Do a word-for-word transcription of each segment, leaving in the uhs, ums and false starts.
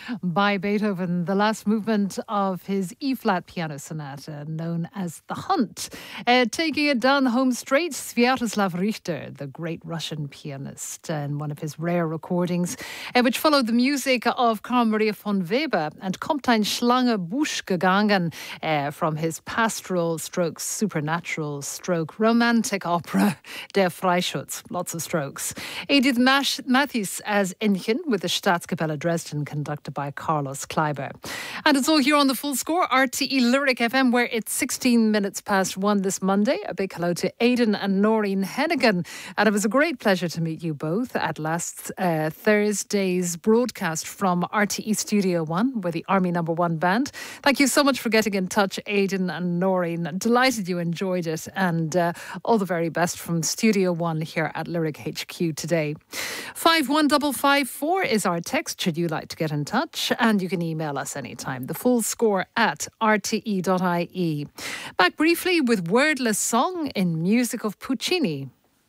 by Beethoven, the last movement of his E-flat piano sonata known as The Hunt. Uh, taking it down the home straight, Sviatoslav Richter, the great Russian pianist, in one of his rare recordings, uh, which followed the music of Carl Maria von Weber and Kommt ein Schlange Busch gegangen, uh, from his pastoral stroke, supernatural stroke, romantic opera, Der Freischütz. Lots of strokes. Edith Mash- Matthys as Inchen with the Staatskapelle Dresden, conducted by Carlos Kleiber. And it's all here on the Full Score, R T E Lyric F M, where it's sixteen minutes past one this Monday. A big hello to Aidan and Noreen Hennigan. And it was a great pleasure to meet you both at last uh, Thursday's broadcast from R T E Studio One with the Army Number One Band. Thank you so much for getting in touch, Aidan and Noreen. Delighted you enjoyed it, and uh, all the very best from Studio One here at Lyric H Q today. five one five five four is our text should you like to get in touch, and you can email us anytime. The Full Score at r t e dot i e. Back briefly with Wordless Song in music of Puccini.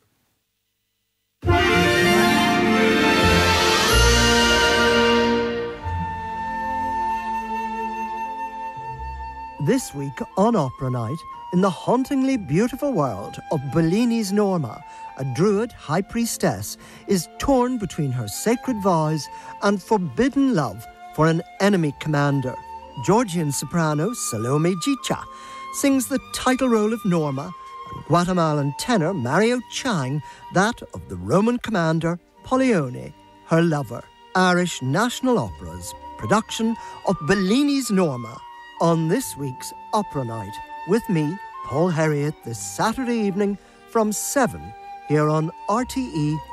This week on Opera Night, in the hauntingly beautiful world of Bellini's Norma, a druid high priestess is torn between her sacred vows and forbidden love for an enemy commander. Georgian soprano Salome Gicha sings the title role of Norma, and Guatemalan tenor Mario Chang that of the Roman commander Pollione, her lover. Irish National Opera's production of Bellini's Norma on this week's Opera Night with me, Paul Herriot, this Saturday evening from seven here on R T E